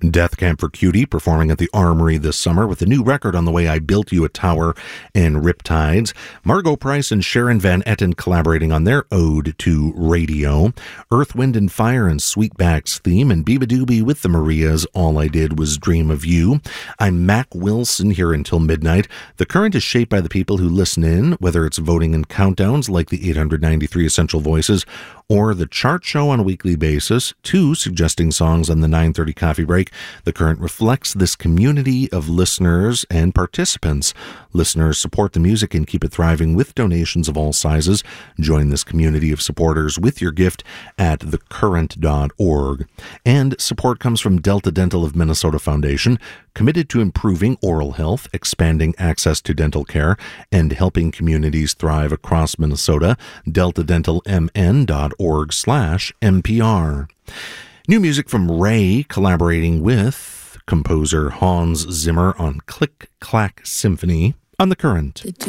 Death Camp for Cutie performing at the Armory this summer with a new record on the way, I Built You a Tower, and Riptides. Margot Price and Sharon Van Etten collaborating on their ode to radio. Earth, Wind and Fire and Sweetback's Theme, and Biba Doobie with the Marias, All I Did Was Dream of You. I'm Mac Wilson here until midnight. The Current is shaped by the people who listen in, whether it's voting in countdowns like the 893 Essential Voices or the chart show on a weekly basis, to suggesting songs on the 9:30 coffee break. The Current reflects this community of listeners and participants. Listeners support the music and keep it thriving with donations of all sizes. Join this community of supporters with your gift at thecurrent.org. And support comes from Delta Dental of Minnesota Foundation, committed to improving oral health, expanding access to dental care, and helping communities thrive across Minnesota. DeltaDentalMN.org/NPR. New music from Ray collaborating with composer Hans Zimmer on Click Clack Symphony on The Current.